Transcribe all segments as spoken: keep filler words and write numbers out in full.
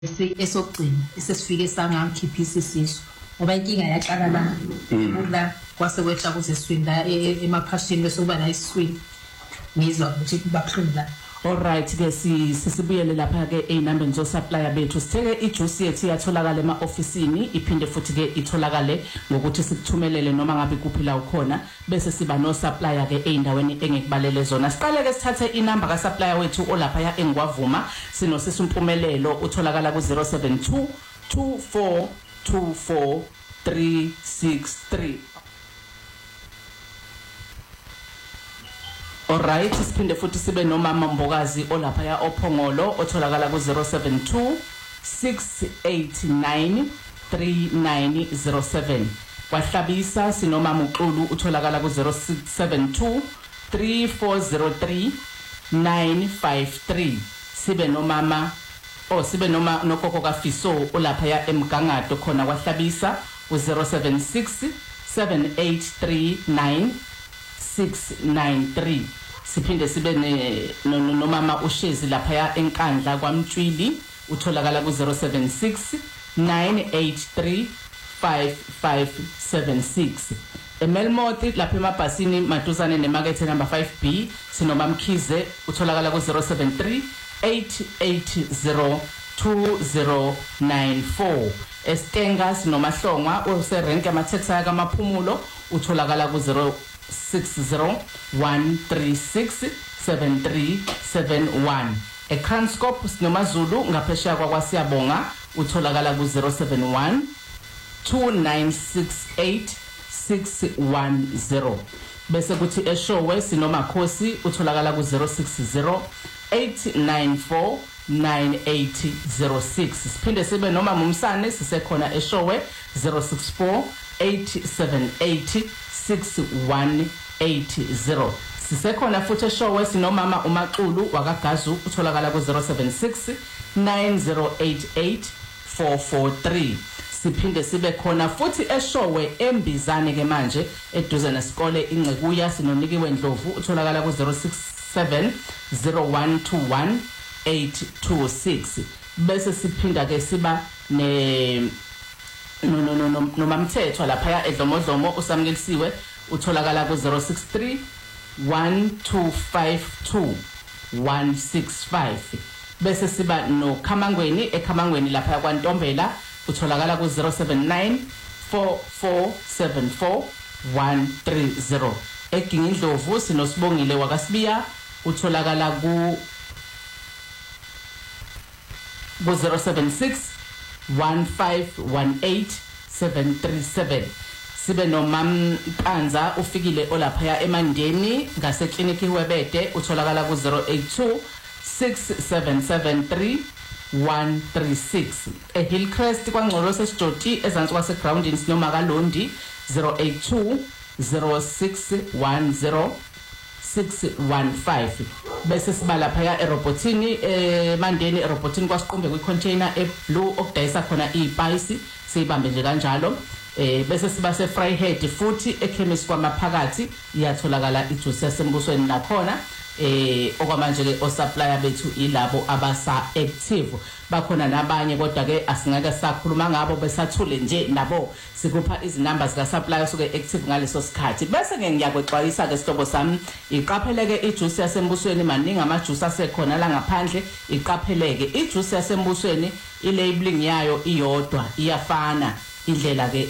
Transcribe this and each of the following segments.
esogcina esesifike sangamkhiphisa isisu ngoba inkinga yaqala la ukula kwase kwehla kuze swinda emaphashini bese kuba la iswini ngizwa ukuthi kubabuhlungu la. Alright ke si sisibuyele lapha ke einambeni zo supplier bethu sitheke ijuice yethu yatholakala ema officeini iphinde futhi ke itholakale ngokuthi sikuthumelele noma ngabe kuphi la ukhona bese siba no supplier ke eindaweni engekubalele zona. Siqale ke sithathe inamba ka supplier wethu olapha ya engwavuma sino sisumpumelelo utholakala ku zero seven two two four two four three six three. Alright, siphinde futhi sibe nomama Mbokazi olapha ya ophongolo otholakala ku zero seven two six eight nine three nine zero seven. Kwahlabisa sinomama uXulu utholakala ku zero six seven two three four zero three nine five three. Sibe nomama oh sibe noma nokoko kaFiso olapha ya eMgangato khona kwahlabisa ku zero seven six seven eight three nine six nine three. Siphinde sibe ne nomama uShezi lapha ya eNkandla kwaMtshwili utholakala ku zero seven six nine eight three five five seven six. eMelmoti lapha emabhasini maduzane nemarket number five B sinoma Mkhize utholakala ku zero seven three eight eight zero two zero nine four. Estenga sinoma Hlongwa userenke amathexa ya kaMaphumulo utholakala ku zero six zero one three six seven three seven one. eKranskop sinoma Zulu ngaphesheya kwaSiyabonga utholakala ku zero seven one two nine six eight six one zero. Bese kuthi eShowe sinoma Khosi utholakala ku zero six zero eight nine four nine eight zero six. Siphinde sibe noma Mumsane sisekhona eShowe zero six four eight seven eight six one eight zero. Sisekhona futhi eShowe sinomama uMaxulu wakaGazu utholakala ku zero seven six nine zero eight eight four four three. Siphinde sibe khona futhi eShowe eMbizane ke manje eduze nesikole iNcekuya sinonikiwe Ndlovu utholakala ku zero six seven zero one two one eight two six. Bese siphinda ke siba ne no no no no no mamthethwa lapha ya eDlomodlomo usamkelisiwe utholakala ku zero six three one two five two one six five. Bese siba no Khamangweni eKhamangweni lapha kwaNtombela utholakala ku zero seven nine four four seven four one three zero. eGingindlovu sinosibongile wakasibiya utholakala ku ku zero seven six one five one eight seven three seven. Sibe nomam Panza ufikile olapha ya eMandeni ngase clinic iWebede utholakala ku zero eight two six seven seven three one three six. eHillcrest kwaNgcolo seSjoti ezantsi kwase grounding sinoma kaLondi zero eight two zero six one zero six one five. Bese siba lapha ya eRobotini eMandeni eRobotini kwasiqumbe kwicontainer eblue okudayisa khona iPice siyibambe nje kanjalo. Eh bese siba se Vryheid futhi eChemist kwamaphakathi iyatholakala ijuice yasembusweni nakhona. Eh okwamanje ke osupplier bethu ilabo abasa active bakhona nabanye kodwa ke asingeke sakhuluma ngabo besathule nje nabo sikupha izinamba zika supplier soke active ngaleso sikhathi. Bese ke ngiyakwexwayisa ke sihlobo sami iqapheleke ijuice yasembusweni maningi amajuice asekhona la ngaphandle iqapheleke ijuice yasembusweni ilabeling yayo iyodwa iyafana indlela ke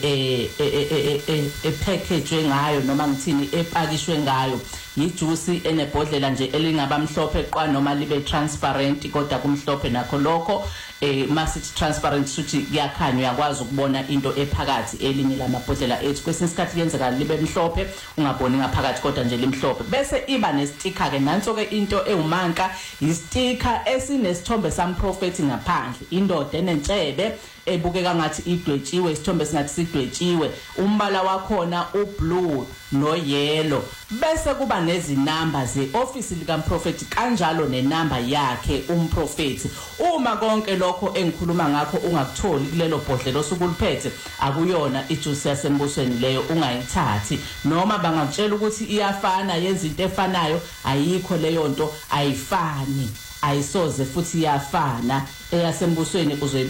e package ngayo noma ngithini epakishwe ngayo yijuice enebhodlela nje elingaba mhlophe qwa noma libe transparent kodwa kumhlophe nakho lokho eh masithi transparent suthi kuyakhanya uyakwazi ukubona into ephakathi elinye lamabhodlela ethu kwesinye isikhathi kuyenzeka libe mhlophe ungaboni ngaphakathi kodwa nje limhlophe. Bese iba nesticker ke nanso ke into ewumanka isticker esinesithombe samprofeti ngaphandle indoda enentshebe ebukeka ngathi idwetshiwe isithombe singathi sidwetshiwe umbala wakhona ublue no yellow. Bese kuba nezinamba ze-office likaMprofeti kanjalo nenamba yakhe umprofeti. Uma konke lokho engikhuluma ngakho ungakutholi kulelo bhodlela osukuliphethe akuyona ijuice yasembusweni leyo ungayithathi noma bangakutshela ukuthi iyafana yenza into efanayo ayikho leyo nto ayifani. ayisoze futhi iyafana eyasembusweni uzoyi